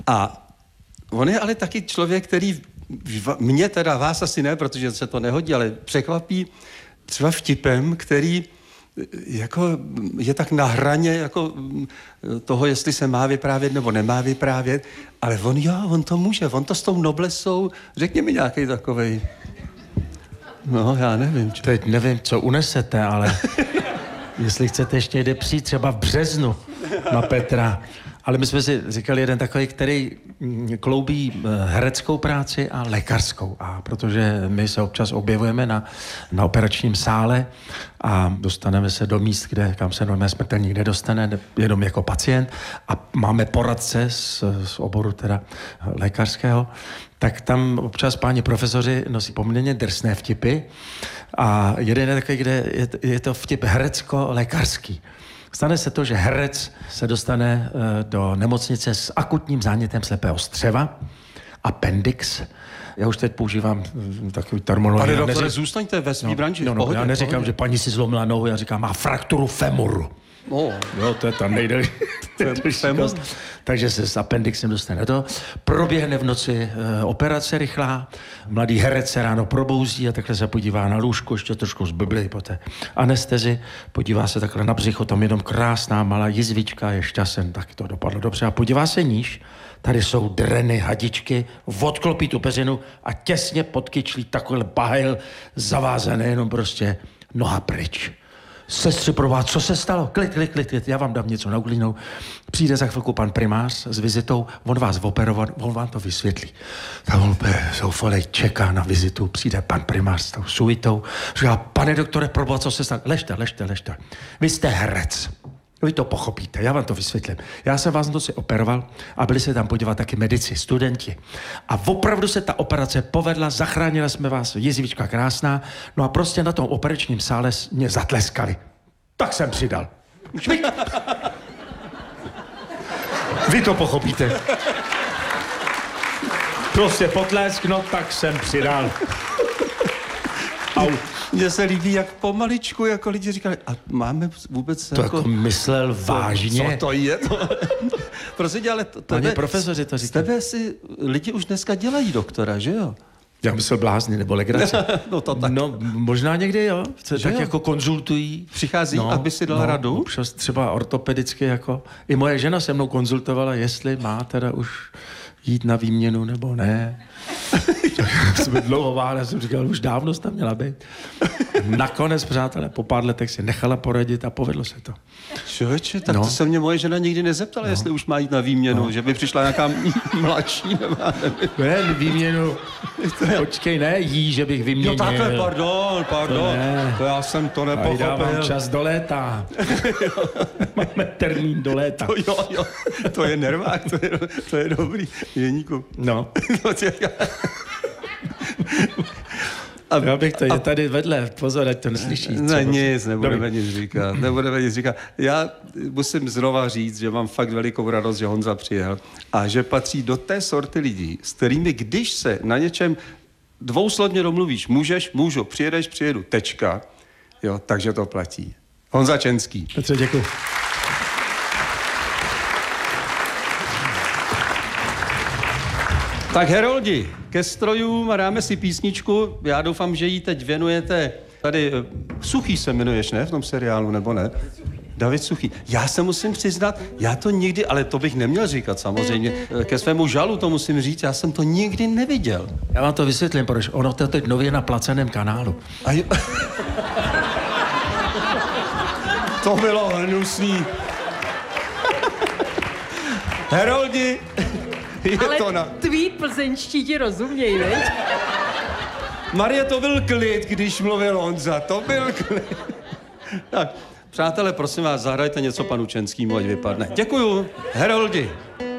A on je ale taky člověk, který mě teda, vás asi ne, protože se to nehodí, ale překvapí třeba vtipem, který jako je tak na hraně jako toho, jestli se má vyprávět nebo nemá vyprávět, ale on to může, on to s tou noblesou, řekni mi nějaký takovej. No, já nevím. Teď nevím, co unesete, ale jestli chcete ještě někde přijít, třeba v březnu na Petra. Ale my jsme si říkali jeden takový, který kloubí hereckou práci a lékařskou. A protože my se občas objevujeme na operačním sále a dostaneme se do míst, kam se normálně smrtelník nedostane, jenom jako pacient. A máme poradce z oboru teda lékařského, tak tam občas páni profesoři nosí poměrně drsné vtipy. A jeden je takový, kde je to vtip herecko-lékařský. Stane se to, že herec se dostane do nemocnice s akutním zánětem slepého střeva, appendix. Já už teď používám takový terminologii. Pane doktore, zůstaňte ve svý branži. No, já neříkám, že paní si zlomila nohu, já říkám, má frakturu femoru. No, to je tam nejde. Takže se s appendixem dostane to. Proběhne v noci operace rychlá, mladý herec se ráno probouzí a takhle se podívá na lůžko, ještě trošku zblblý po té anestezi, podívá se takhle na břicho, tam jenom krásná malá jizvička, je šťasen, tak to dopadlo dobře. A podívá se níž, tady jsou dreny, hadičky, odklopí tu peřinu a těsně pod kyčlí takový bahel zavázaný, jenom prostě noha pryč. Sestři pro vás, co se stalo? Klid, já vám dám něco na uklidnou. Přijde za chvilku pan primář s vizitou, on vás operovat, on vám to vysvětlí. Tak on zoufalej čeká na vizitu, přijde pan primář s tou suitou, říká, pane doktore, proboha, co se stalo? Ležte. Vy jste herec. Vy to pochopíte, já vám to vysvětlím. Já jsem vás noci operoval a byli se tam podívat taky medici, studenti. A opravdu se ta operace povedla, zachránili jsme vás, jizvička krásná, no a prostě na tom operačním sále mě zatleskali. Tak jsem přidal. Vy to pochopíte. Prostě potlesk, no tak jsem přidal. Au. Mně se líbí, jak pomaličku, jako lidi říkali, a máme vůbec to jako myslel vážně? Co to je? Prosím tě, ale Pane profesoři to říkají. Z tebe si lidi už dneska dělají doktora, že jo? Já myslel blázni nebo legrace. No to tak. No možná někdy jo, tak jako konzultují. Přichází, aby si dal radu? Občas třeba ortopedicky jako. I moje žena se mnou konzultovala, jestli má teda už jít na výměnu nebo ne. Jsme dlouho váhali, jsem říkal, už dávno jsi tam měla být. Nakonec, přátelé, po pár letech si nechala poradit a povedlo se to. Člověče, tak to se mě moje žena nikdy nezeptala, jestli už má jít na výměnu, že by přišla nějaká mladší nebo ne, výměnu. Počkej, ne jí, že bych vyměnil. Jo, takhle, pardon. To já jsem to nepochopil. Dávám čas do léta. Máme termín do léta. Jo, to je nervák, to je dobrý. Jeníku. No. Já bych to je tady vedle, pozor, ať to neslyší. Ne, nic, nebudeme nic říkat. Já musím znova říct, že mám fakt velikou radost, že Honza přijel a že patří do té sorty lidí, s kterými, když se na něčem dvouslovně domluvíš, můžu, přijedu, tečka, jo, takže to platí. Honza Čenský. Petře, děkuji. Tak Heroldi, ke strojům a dáme si písničku. Já doufám, že ji teď věnujete. Tady Suchý se jmenuješ, ne? V tom seriálu, nebo ne? David Suchý. Já se musím přiznat, já to nikdy, ale to bych neměl říkat samozřejmě. Ke svému žalu to musím říct, já jsem to nikdy neviděl. Já vám to vysvětlím, proč. Ono to teď nově na placeném kanálu. To bylo hnusný. Heroldi, ale to tví plzeňští ti rozumějí, veď? Marie, to byl klid, když mluvil Honza, to byl klid. Tak, přátelé, prosím vás, zahrajte něco panu Čenskýmu, ať vypadne. Děkuju, Heroldi.